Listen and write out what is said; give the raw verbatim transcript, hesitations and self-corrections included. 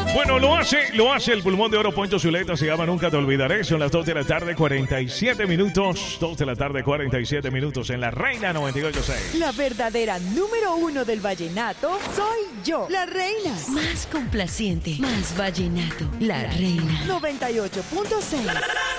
Bueno, lo hace, lo hace el pulmón de oro Poncho Zuleta, se llama Nunca Te Olvidaré. Son las dos de la tarde, cuarenta y siete minutos. dos de la tarde, cuarenta y siete minutos en La Reina noventa y ocho punto seis. La verdadera número uno del vallenato soy yo, la reina. Más complaciente, más vallenato, la reina. noventa y ocho punto seis.